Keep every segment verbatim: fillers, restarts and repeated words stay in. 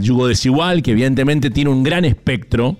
yugo desigual, que evidentemente tiene un gran espectro.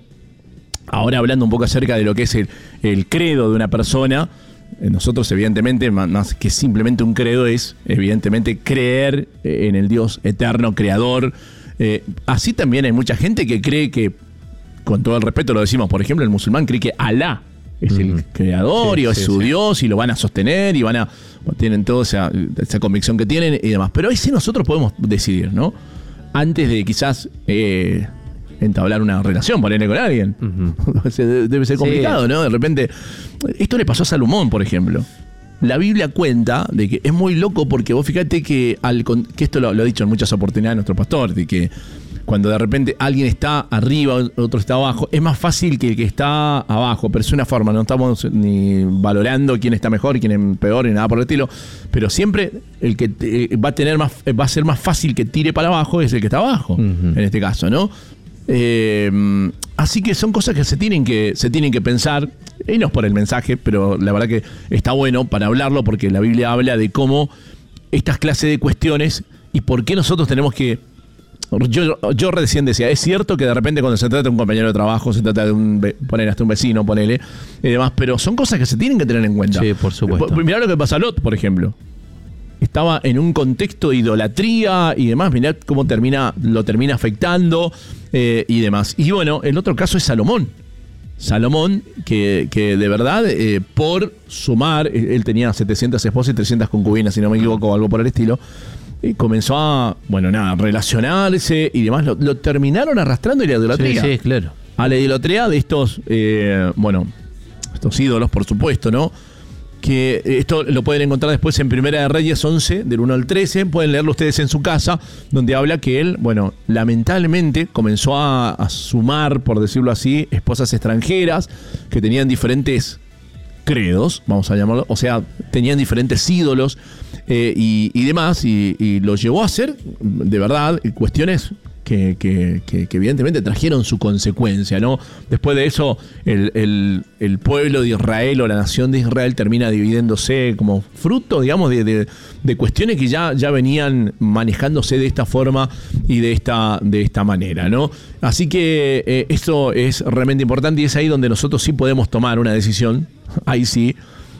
Ahora hablando un poco acerca de lo que es el, el credo de una persona, nosotros evidentemente, más que simplemente un credo, es evidentemente creer en el Dios eterno, creador. Eh, así también hay mucha gente que cree que, con todo el respeto lo decimos, por ejemplo, el musulmán cree que Alá es mm. el creador sí, y es sí, su sí. Dios y lo van a sostener y van a tienen toda esa, esa convicción que tienen y demás. Pero ahí sí nosotros podemos decidir, ¿no? Antes de quizás eh, entablar una relación, ponerle con alguien. Uh-huh. Debe ser complicado, sí. ¿no? De repente, esto le pasó a Salomón, por ejemplo. La Biblia cuenta de que es muy loco porque vos fíjate que, al, que esto lo, lo ha dicho en muchas oportunidades nuestro pastor, de que cuando de repente alguien está arriba, otro está abajo, es más fácil que el que está abajo, pero es una forma, no estamos ni valorando quién está mejor y quién es peor ni nada por el estilo, pero siempre el que te, va a tener más, va a ser más fácil que tire para abajo es el que está abajo, uh-huh. en este caso, ¿no? Eh, así que son cosas que se tienen que se tienen que pensar, y no es por el mensaje, pero la verdad que está bueno para hablarlo, porque la Biblia habla de cómo estas clases de cuestiones y por qué nosotros tenemos que. Yo, yo recién decía, es cierto que de repente cuando se trata de un compañero de trabajo, se trata de un, poner hasta un vecino, ponele, y demás, pero son cosas que se tienen que tener en cuenta. Sí, por supuesto. Mirá lo que pasa a Lot, por ejemplo. Estaba en un contexto de idolatría y demás, mirá cómo termina, lo termina afectando eh, y demás. Y bueno, el otro caso es Salomón. Salomón, que, que de verdad, eh, por sumar, él tenía setecientas esposas y trescientas concubinas, si no me equivoco, o algo por el estilo, y comenzó a, bueno, nada, relacionarse y demás. Lo, lo terminaron arrastrando a la idolatría. Sí, sí, claro. A la idolatría de estos, eh, bueno, estos ídolos, por supuesto, ¿no? Que esto lo pueden encontrar después en Primera de Reyes once, del uno al trece. Pueden leerlo ustedes en su casa, donde habla que él, bueno, lamentablemente comenzó a, a sumar, por decirlo así, esposas extranjeras que tenían diferentes credos, vamos a llamarlo, o sea, tenían diferentes ídolos eh, y, y demás, y, y lo llevó a hacer, de verdad, cuestiones que, que, que, que evidentemente trajeron su consecuencia, ¿no? Después de eso, el, el, el pueblo de Israel o la nación de Israel termina dividiéndose como fruto, digamos, de, de, de cuestiones que ya, ya venían manejándose de esta forma y de esta, de esta manera, ¿no? Así que eh, esto es realmente importante y es ahí donde nosotros sí podemos tomar una decisión, ahí sí.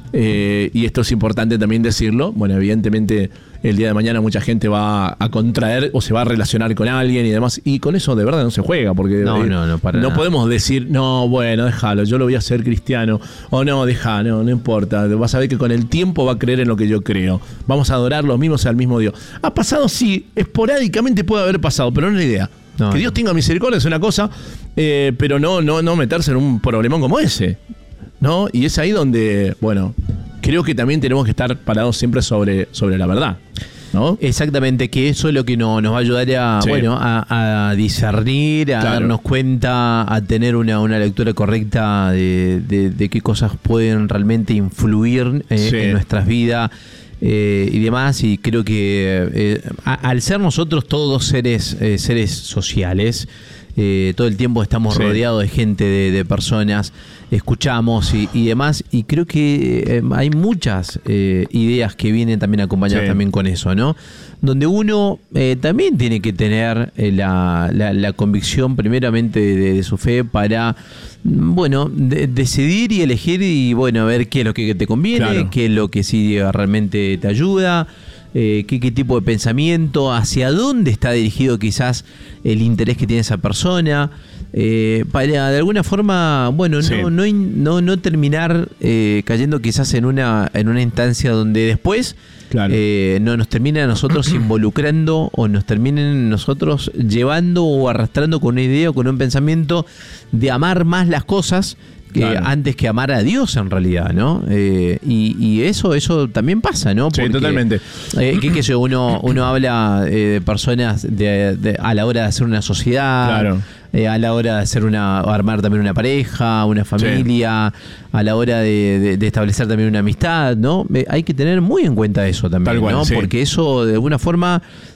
Eh, y esto es importante también decirlo. Bueno, evidentemente el día de mañana mucha gente va a contraer o se va a relacionar con alguien y demás, y con eso de verdad no se juega, porque no, eh, no, no, para no nada. podemos decir, no, bueno, déjalo, yo lo voy a hacer cristiano, o no, deja, no, no importa, vas a ver que con el tiempo va a creer en lo que yo creo, vamos a adorar los mismos al mismo Dios. Ha pasado, sí, esporádicamente puede haber pasado, pero no es la idea. No, que Dios no. tenga misericordia es una cosa, eh, pero no, no, no meterse en un problemón como ese, ¿no? Y es ahí donde, bueno, creo que también tenemos que estar parados siempre sobre, sobre la verdad, ¿no? Exactamente, que eso es lo que no, nos va a ayudar a, sí. bueno, a, a discernir, a claro. darnos cuenta, a tener una, una lectura correcta de, de, de qué cosas pueden realmente influir eh, sí. en nuestras vidas eh, y demás. Y creo que eh, a, al ser nosotros todos seres, eh, seres sociales, Eh, todo el tiempo estamos sí. rodeados de gente, de, de personas, escuchamos y, y demás, y creo que eh, hay muchas eh, ideas que vienen también acompañadas sí. también con eso, ¿no? Donde uno eh, también tiene que tener eh, la, la, la convicción primeramente de, de su fe para, bueno, de, decidir y elegir y, bueno, ver qué es lo que te conviene, claro. qué es lo que sí realmente te ayuda. Eh, qué, qué tipo de pensamiento, hacia dónde está dirigido quizás el interés que tiene esa persona, eh, para de alguna forma, bueno, sí. no, no, no, no terminar eh, cayendo quizás en una, en una instancia donde después claro. eh, no nos termina a nosotros involucrando o nos terminen nosotros llevando o arrastrando con una idea o con un pensamiento de amar más las cosas que claro. antes que amar a Dios en realidad, ¿no? Eh, y, y eso eso también pasa, ¿no? Porque, sí, totalmente. Eh, que, que uno, uno habla eh, de personas de, de, a la hora de hacer una sociedad, claro. eh, a la hora de hacer una armar también una pareja, una familia, sí. a la hora de, de, de establecer también una amistad, ¿no? Eh, hay que tener muy en cuenta eso también, cual, ¿no? Sí. Porque eso de alguna forma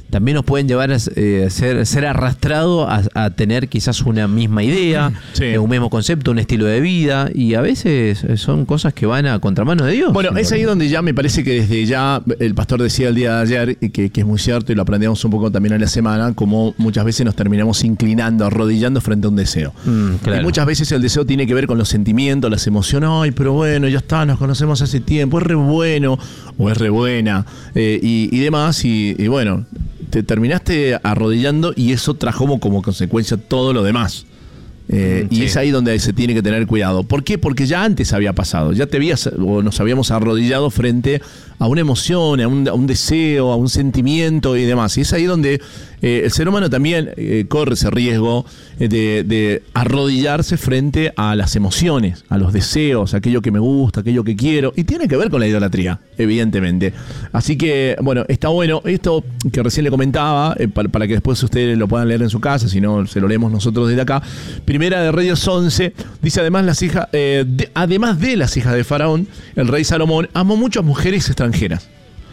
también nos pueden llevar a eh, ser, ser arrastrado a, a tener quizás una misma idea, sí. un mismo concepto, un estilo de vida, y a veces son cosas que van a contramano de Dios. Bueno, es ahí donde ya me parece que desde ya el pastor decía el día de ayer, que, que es muy cierto y lo aprendíamos un poco también en la semana, como muchas veces nos terminamos inclinando, arrodillando frente a un deseo. Mm, claro. Y muchas veces el deseo tiene que ver con los sentimientos, las emociones. Ay, pero bueno, ya está, nos conocemos hace tiempo, es re bueno o es re buena eh, y, y demás, y, y bueno, te terminaste arrodillando y eso trajo como, como consecuencia todo lo demás. Eh, sí. Y es ahí donde se tiene que tener cuidado. ¿Por qué? Porque ya antes había pasado, ya te habías o nos habíamos arrodillado frente a una emoción, a un, a un deseo, a un sentimiento y demás. Y es ahí donde eh, el ser humano también eh, corre ese riesgo de, de arrodillarse frente a las emociones, a los deseos, a aquello que me gusta, aquello que quiero. Y tiene que ver con la idolatría, evidentemente. Así que, bueno, está bueno. Esto que recién le comentaba, eh, para, para que después ustedes lo puedan leer en su casa, si no, se lo leemos nosotros desde acá. Primera de Reyes once, dice además las hijas, eh, de, además de las hijas de Faraón, el rey Salomón amó muchas mujeres extranjeras.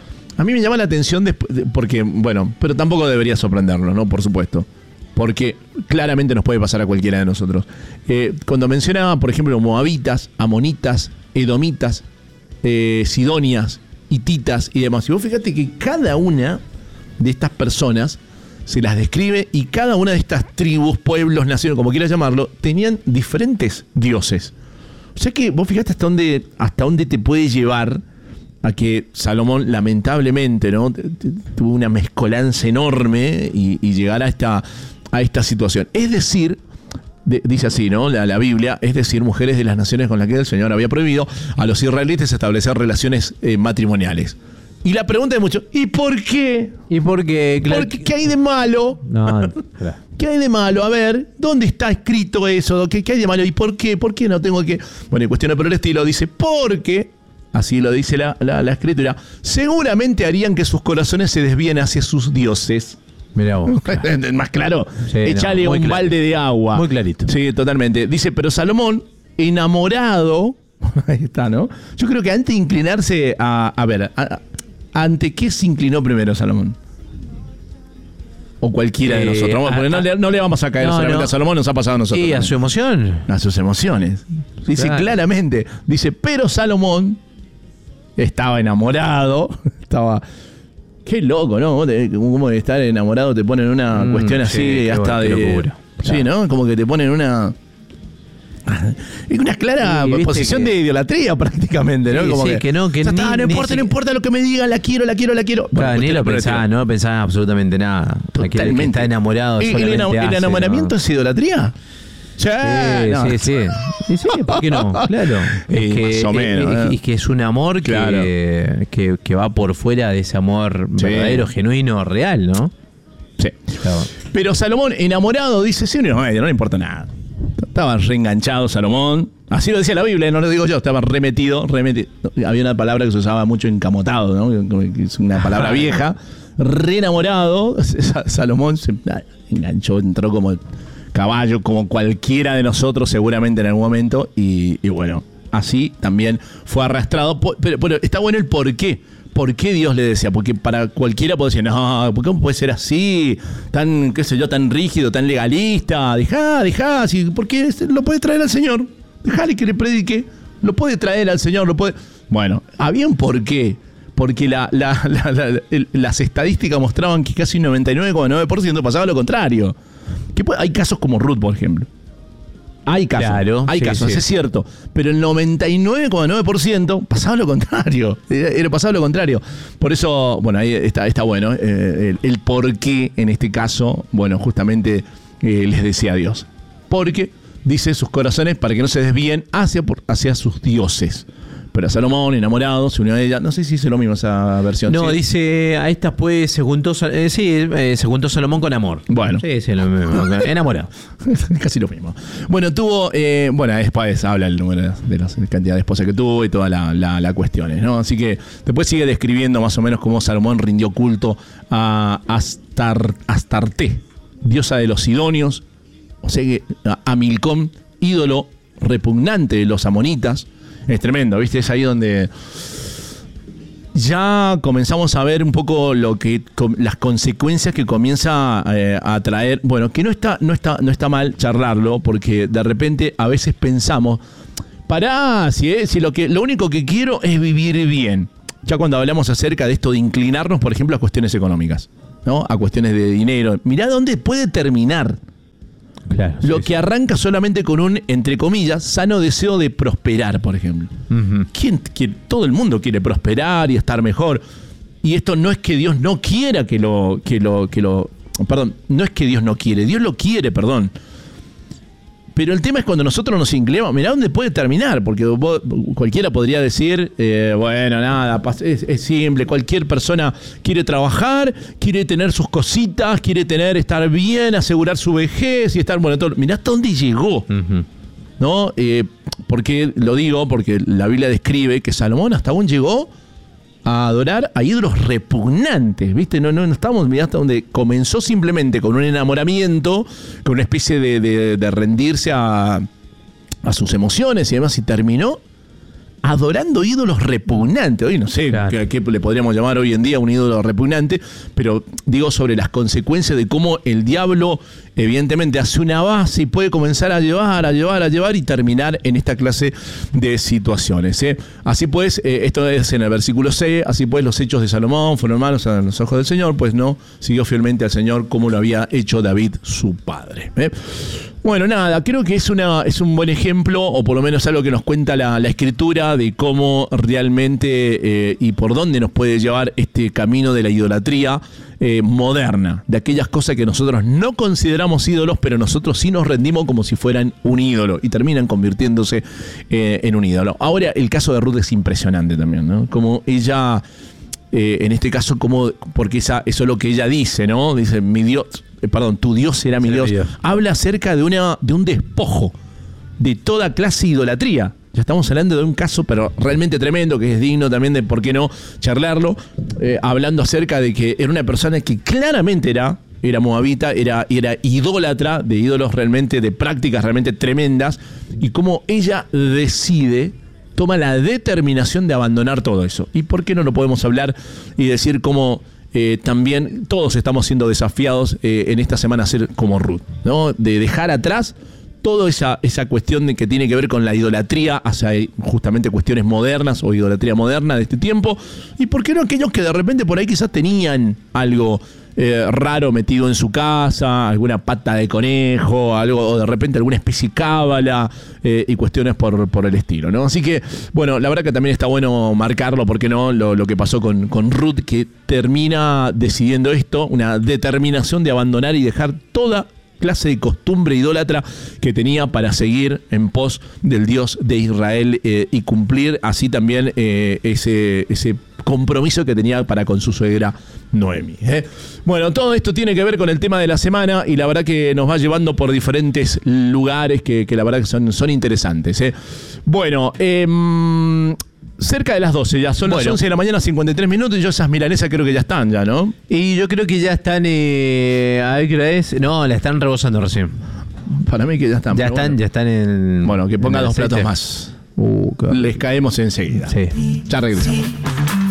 A mí me llama la atención de, de, porque, bueno, pero tampoco debería sorprendernos, ¿no? Por supuesto. Porque claramente nos puede pasar a cualquiera de nosotros. Eh, cuando mencionaba, por ejemplo, moabitas, amonitas, edomitas, eh, sidonias, hititas y demás. Y vos fíjate que cada una de estas personas se las describe y cada una de estas tribus, pueblos, naciones, como quieras llamarlo, tenían diferentes dioses. O sea que vos fíjate hasta dónde, hasta dónde te puede llevar a que Salomón, lamentablemente, ¿no? tuvo una mezcolanza enorme y, y llegar a esta, a esta situación. Es decir, de, dice así, ¿no? La, la Biblia, es decir, mujeres de las naciones con las que el Señor había prohibido a los israelitas establecer relaciones eh, matrimoniales. Y la pregunta de muchos, ¿y por qué? ¿Y por qué? Claro. ¿Qué, ¿Qué hay de malo? No, claro. ¿Qué hay de malo? A ver, ¿dónde está escrito eso? ¿Qué, qué hay de malo? ¿Y por qué? ¿Por qué no tengo que...? Bueno, y cuestiona por el estilo, dice, porque, así lo dice la, la, la escritura, seguramente harían que sus corazones se desvíen hacia sus dioses. Mirá vos. Claro. Más claro, sí, échale no, un claro. balde de agua. Muy clarito. Sí, totalmente. Dice, pero Salomón, enamorado... Ahí está, ¿no? Yo creo que antes de inclinarse a... A ver... A, ¿Ante qué se inclinó primero Salomón? O cualquiera eh, de nosotros. Porque a, no, le, no le vamos a caer no, solamente no. a Salomón, nos ha pasado a nosotros. Y también. A su emoción. A sus emociones. Dice claro. claramente. Dice, pero Salomón estaba enamorado. Estaba... Qué loco, ¿no? Como de estar enamorado te ponen una mm, cuestión así sí, hasta de... Locura. Sí, claro. ¿no? Como que te ponen una... Una clara sí, posición que... de idolatría prácticamente, ¿no? Sí, Como sí, que, que no, que ni, está, no importa, ni... no importa lo que me digan, la quiero, la quiero, la quiero. Claro, bueno, ni lo pensaba, no pensaba absolutamente nada. Totalmente. Que está enamorado. ¿El, el, enam hace, ¿el enamoramiento ¿no? es idolatría? Sí, no. sí, sí. Sí, sí, ¿por qué no? Claro. Es que, más o menos, es, ¿eh? es que es un amor que, claro. que, que va por fuera de ese amor sí. verdadero, genuino, real, ¿no? Sí. Claro. Pero Salomón, enamorado, dice, sí, no, no le importa nada. Estaba reenganchado Salomón. Así lo decía la Biblia, no lo digo yo. Estaba remetido, remetido. Había una palabra que se usaba mucho, encamotado, ¿no? Es una palabra vieja. Re enamorado. Salomón se enganchó, entró como caballo, como cualquiera de nosotros seguramente en algún momento. Y, y bueno, así también fue arrastrado. Pero, pero está bueno el por qué. ¿Por qué Dios le decía? Porque para cualquiera puede decir, no, ¿por qué puede ser así? Tan, qué sé yo, tan rígido, tan legalista. Dejá, dejá, si, ¿por qué lo puede traer al Señor? Dejale que le predique. Lo puede traer al Señor, lo puede... Bueno, había un por qué. Porque la, la, la, la, el, las estadísticas mostraban que casi un noventa y nueve coma nueve por ciento pasaba lo contrario. Que puede, hay casos como Ruth, por ejemplo. Hay casos, claro, hay sí, casos, sí. es cierto. Pero el noventa y nueve coma nueve por ciento pasaba lo contrario. Era pasado lo contrario. Por eso, bueno, ahí está, está bueno. Eh, el, el por qué en este caso, bueno, justamente eh, les decía Dios. Porque, dice, sus corazones para que no se desvíen hacia, hacia sus dioses. Pero Salomón, enamorado, se unió a ella. No sé si dice lo mismo esa versión. No, ¿sí? Dice, a estas pues se juntó, eh, sí, eh, se juntó Salomón con amor. Bueno. Sí, sí, lo mismo. Enamorado. Casi lo mismo. Bueno, tuvo, eh, bueno, después habla el número de la cantidad de esposas que tuvo y todas las la, la cuestiones, ¿no? Así que después sigue describiendo más o menos cómo Salomón rindió culto a Astar, Astarte, diosa de los sidonios, o sea que a Milcom, ídolo repugnante de los amonitas. Es tremendo, ¿viste? Es ahí donde ya comenzamos a ver un poco lo que las consecuencias que comienza eh, a traer. Bueno, que no está, no está, no está mal charlarlo, porque de repente a veces pensamos, pará, si, es, si lo que lo único que quiero es vivir bien. Ya cuando hablamos acerca de esto de inclinarnos, por ejemplo, a cuestiones económicas, ¿no? A cuestiones de dinero. Mirá dónde puede terminar. Claro, lo sí, que sí. arranca solamente con un, entre comillas, sano deseo de prosperar, por ejemplo. Uh-huh. ¿Quién, quién, todo el mundo quiere prosperar y estar mejor. Y esto no es que Dios no quiera que lo, que lo, que lo, perdón, no es que Dios no quiere, Dios lo quiere, perdón. Pero el tema es cuando nosotros nos inclinamos, mirá dónde puede terminar, porque vos, cualquiera podría decir, eh, bueno, nada, es, es simple, cualquier persona quiere trabajar, quiere tener sus cositas, quiere tener, estar bien, asegurar su vejez y estar, bueno, todo. Mirá hasta dónde llegó, uh-huh. ¿no? Eh, porque lo digo, porque la Biblia describe que Salomón hasta aún llegó a adorar a ídolos repugnantes, ¿viste? No, no, no estamos, mirá hasta donde comenzó simplemente con un enamoramiento, con una especie de, de, de rendirse a, a sus emociones y demás, y terminó adorando ídolos repugnantes. Hoy no sé claro. qué, qué le podríamos llamar hoy en día un ídolo repugnante, pero digo sobre las consecuencias de cómo el diablo evidentemente hace una base y puede comenzar a llevar, a llevar, a llevar y terminar en esta clase de situaciones. ¿eh? Así pues, eh, esto es en el versículo seis, así pues los hechos de Salomón fueron malos a los ojos del Señor, pues no siguió fielmente al Señor como lo había hecho David su padre. ¿eh? Bueno, nada, creo que es una es un buen ejemplo, o por lo menos algo que nos cuenta la, la Escritura de cómo realmente eh, y por dónde nos puede llevar este camino de la idolatría eh, moderna, de aquellas cosas que nosotros no consideramos ídolos, pero nosotros sí nos rendimos como si fueran un ídolo y terminan convirtiéndose eh, en un ídolo. Ahora, el caso de Ruth es impresionante también, ¿no? Como ella, eh, en este caso, como porque esa, eso es lo que ella dice, ¿no? Dice, mi Dios... Perdón, tu Dios será mi Dios. Dios. Habla acerca de, una, de un despojo de toda clase de idolatría. Ya estamos hablando de un caso, pero realmente tremendo, que es digno también de, ¿por qué no?, charlarlo. Eh, hablando acerca de que era una persona que claramente era, era moabita, era, era idólatra, de ídolos realmente, de prácticas realmente tremendas, y cómo ella decide, toma la determinación de abandonar todo eso. ¿Y por qué no lo podemos hablar y decir cómo... Eh, también todos estamos siendo desafiados eh, en esta semana a ser como Ruth, ¿no? De dejar atrás toda esa, esa cuestión de que tiene que ver con la idolatría hacia justamente cuestiones modernas o idolatría moderna de este tiempo. Y por qué no aquellos que de repente por ahí quizás tenían algo eh, raro metido en su casa, alguna pata de conejo, algo, o de repente alguna especie de cábala eh, y cuestiones por, por el estilo, ¿no? Así que, bueno, la verdad que también está bueno marcarlo, ¿por qué no? Lo, lo que pasó con, con Ruth, que termina decidiendo esto, una determinación de abandonar y dejar toda clase de costumbre idólatra que tenía para seguir en pos del Dios de Israel eh, y cumplir así también eh, ese, ese compromiso que tenía para con su suegra Noemi. ¿eh? Bueno, todo esto tiene que ver con el tema de la semana y la verdad que nos va llevando por diferentes lugares que, que la verdad que son, son interesantes. ¿eh? Bueno, eh, cerca de las doce ya, son bueno. las once de la mañana, cincuenta y tres minutos, y yo esas milanesas creo que ya están ya, ¿no? Y yo creo que ya están, eh, a ver qué hora es, no, la están rebosando recién. Para mí que ya están. Ya están, bueno. ya están en... Bueno, que ponga dos platos más. Uh, Les caemos enseguida. Sí. Ya regresamos.